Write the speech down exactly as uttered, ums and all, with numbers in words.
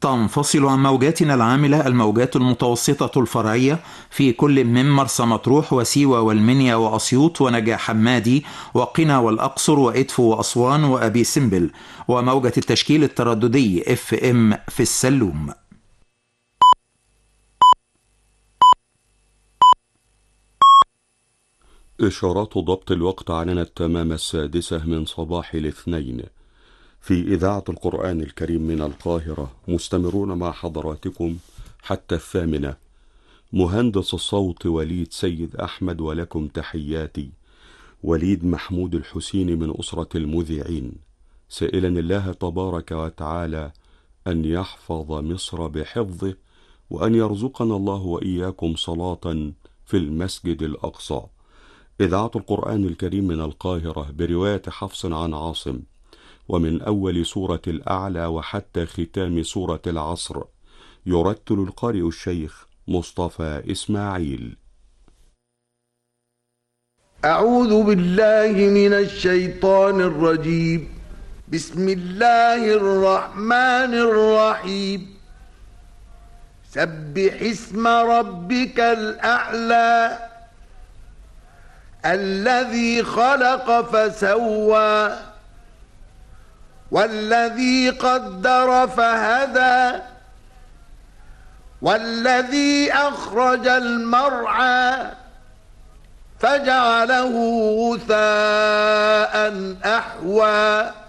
تنفصل عن موجاتنا العاملة الموجات المتوسطة الفرعية في كل من مرسى مطروح وسيوة والمنيا وأسيوط ونجع حمادي وقنا والأقصر وإدفو وأسوان وأبي سمبل، وموجة التشكيل الترددي اف ام في السلوم. إشارات ضبط الوقت أعلنت تمام السادسة من صباح الاثنين في إذاعة القرآن الكريم من القاهرة. مستمرون مع حضراتكم حتى الثامنة. مهندس الصوت وليد سيد أحمد، ولكم تحياتي وليد محمود الحسيني من أسرة المذيعين، سائلا الله تبارك وتعالى أن يحفظ مصر بحفظه، وأن يرزقنا الله وإياكم صلاة في المسجد الأقصى. إذاعة القرآن الكريم من القاهرة برواية حفص عن عاصم، ومن أول سورة الأعلى وحتى ختام سورة العصر، يرتل القارئ الشيخ مصطفى إسماعيل. أعوذ بالله من الشيطان الرجيم. بسم الله الرحمن الرحيم. سبح اسم ربك الأعلى الذي خلق فسوى والذي قدر فهدى والذي أخرج المرعى فجعله غثاء أحوى